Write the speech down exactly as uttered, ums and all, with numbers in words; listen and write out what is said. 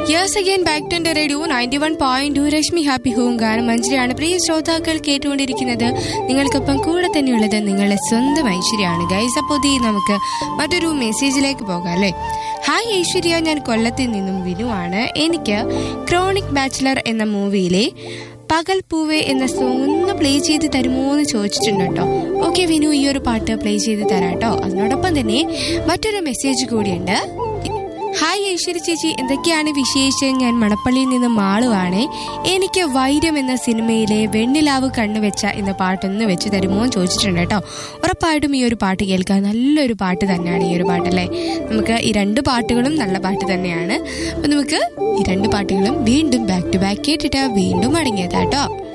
Yes, again back to the radio ninety-one point two Rashmi happy home ഗാനം മഞ്ജരിയാണ് പ്രിയ ശ്രോതാക്കൾ കേട്ടുകൊണ്ടിരിക്കുന്നത്. നിങ്ങൾക്കൊപ്പം കൂടെ തന്നെയുള്ളത് നിങ്ങളുടെ സ്വന്തം ഐശ്വര്യയാണ് ഗൈസ്. അപ്പോൾ ദേ നമുക്ക് മറ്റൊരു മെസ്സേജിലേക്ക് പോകാം അല്ലേ. ഹായ് ഐശ്വര്യ, ഞാൻ കൊല്ലത്തിൽ നിന്നും വിനുവാണ്. എനിക്ക് ക്രോണിക് ബാച്ചിലർ എന്ന മൂവിയിലെ പകൽ പൂവേ എന്ന സോങ് ഒന്ന് പ്ലേ ചെയ്ത് തരുമോ എന്ന് ചോദിച്ചിട്ടുണ്ട് കേട്ടോ. ഓക്കെ വിനു, ഈ ഒരു പാട്ട് പ്ലേ ചെയ്ത് തരാട്ടോ. അതിനോടൊപ്പം തന്നെ മറ്റൊരു മെസ്സേജ് കൂടിയുണ്ട്. ഹായ് ഐശ്വര്യ ചേച്ചി, എന്തൊക്കെയാണ് വിശേഷം? ഞാൻ മണപ്പള്ളിയിൽ നിന്ന് മാളുവാണ്. എനിക്ക് വൈരം എന്ന സിനിമയിലെ വെണ്ണിലാവ് കണ്ണുവെച്ച എന്ന പാട്ടൊന്ന് വെച്ച് തരുമോ എന്ന് ചോദിച്ചിട്ടുണ്ട് കേട്ടോ. ഉറപ്പായിട്ടും ഈ ഒരു പാട്ട് കേൾക്കാൻ നല്ലൊരു പാട്ട് തന്നെയാണ് ഈ ഒരു പാട്ടല്ലേ. നമുക്ക് ഈ രണ്ട് പാട്ടുകളും നല്ല പാട്ട് തന്നെയാണ്. അപ്പം നമുക്ക് ഈ രണ്ട് പാട്ടുകളും വീണ്ടും ബാക്ക് ടു ബാക്ക് കേട്ടിട്ട് വീണ്ടും മടങ്ങിയതാട്ടോ.